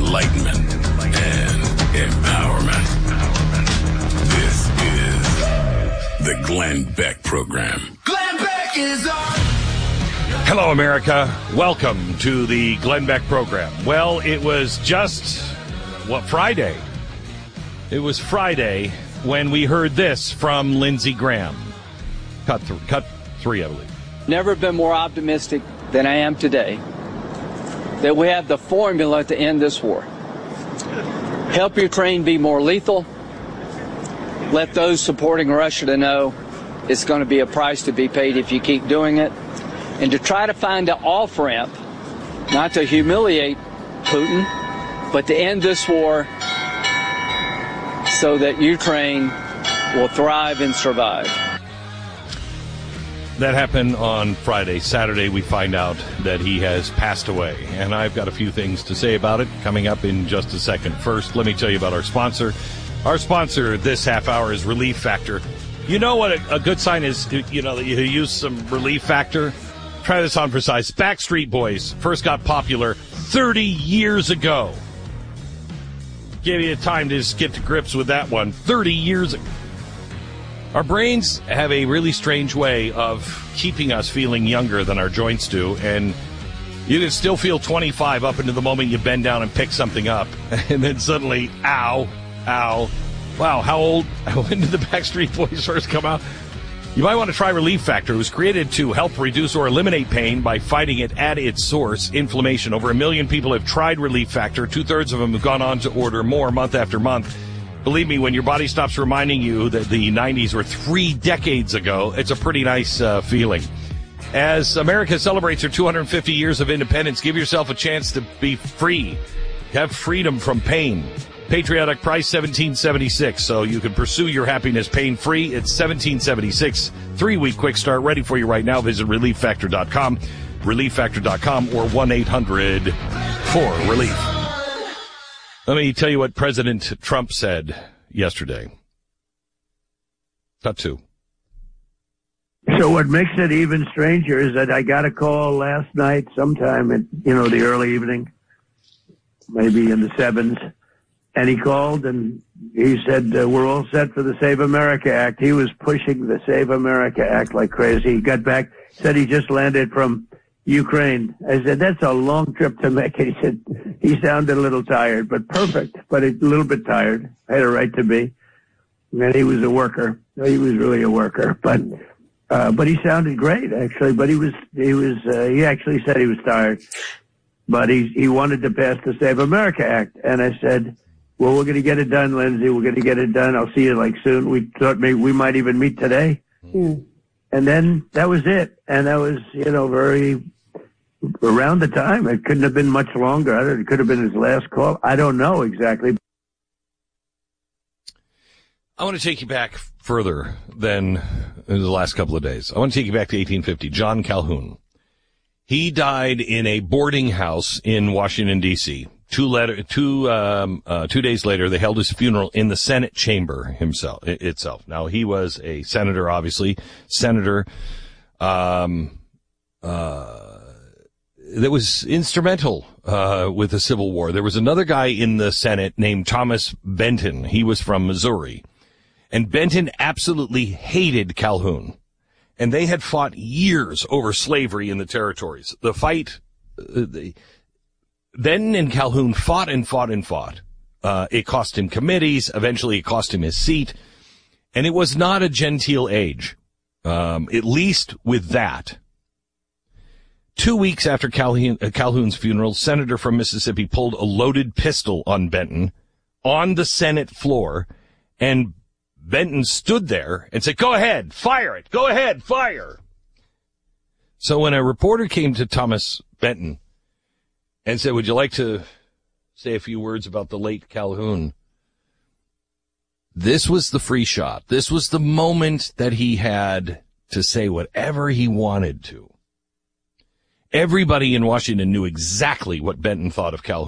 enlightenment, and empowerment. This is the Glenn Beck Program. Glenn Beck is on. Hello, America. Welcome to the Glenn Beck Program. Well, it was just, Friday? It was Friday when we heard this from Lindsey Graham. Cut three, I believe. Never been more optimistic than I am today that we have the formula to end this war. Help Ukraine be more lethal. Let those supporting Russia to know it's going to be a price to be paid if you keep doing it. And to try to find an off-ramp, not to humiliate Putin, but to end this war so that Ukraine will thrive and survive. That happened on Friday. Saturday, we find out that he has passed away. And I've got a few things to say about it coming up in just a second. First, let me tell you about our sponsor. Our sponsor this half hour is Relief Factor. You know what a good sign is, that you use some Relief Factor? Try this on for size. Backstreet Boys first got popular 30 years ago. Gave you time to just get to grips with that one. 30 years ago. Our brains have a really strange way of keeping us feeling younger than our joints do, and you can still feel 25 up until the moment you bend down and pick something up, and then suddenly, ow. Wow, how old? When did the Backstreet Boys first come out? You might want to try Relief Factor. It was created to help reduce or eliminate pain by fighting it at its source, inflammation. Over 1 million people have tried Relief Factor. 2/3 of them have gone on to order more month after month. Believe me, when your body stops reminding you that the 90s were 3 decades ago, it's a pretty nice feeling. As America celebrates her 250 years of independence, give yourself a chance to be free. Have freedom from pain. Patriotic price, $17.76, so you can pursue your happiness pain-free. It's $17.76. 3-week quick start ready for you right now. Visit ReliefFactor.com, ReliefFactor.com, or 1-800-4RELIEF. Let me tell you what President Trump said yesterday. Cut 2. So what makes it even stranger is that I got a call last night sometime at, the early evening, maybe in the 7s, and he called and he said, we're all set for the Save America Act. He was pushing the Save America Act like crazy. He got back, said he just landed from Ukraine. I said, that's a long trip to make. He said, he sounded a little tired, but perfect, but a little bit tired. Had a right to be. And he was a worker. He was really a worker, but he sounded great, actually, but he actually said he was tired, but he wanted to pass the Save America Act. And I said, well, we're going to get it done, Lindsey. We're going to get it done. I'll see you soon. We thought maybe we might even meet today. Mm. And then that was it. And that was, very around the time. It couldn't have been much longer. It could have been his last call. I don't know exactly. I want to take you back further than the last couple of days. I want to take you back to 1850. John Calhoun. He died in a boarding house in Washington, D.C. 2 days later, they held his funeral in the Senate chamber itself. Now, he was a senator, obviously. Senator, that was instrumental with the Civil War. There was another guy in the Senate named Thomas Benton. He was from Missouri. And Benton absolutely hated Calhoun. And they had fought years over slavery in the territories. The fight, Benton and Calhoun fought and fought and fought. It cost him committees. Eventually it cost him his seat. And it was not a genteel age, at least with that. 2 weeks after Calhoun's funeral, Senator from Mississippi pulled a loaded pistol on Benton on the Senate floor, and Benton stood there and said, go ahead, fire it. Go ahead, fire. So when a reporter came to Thomas Benton and said, would you like to say a few words about the late Calhoun? This was the free shot. This was the moment that he had to say whatever he wanted to. Everybody in Washington knew exactly what Benton thought of Calhoun.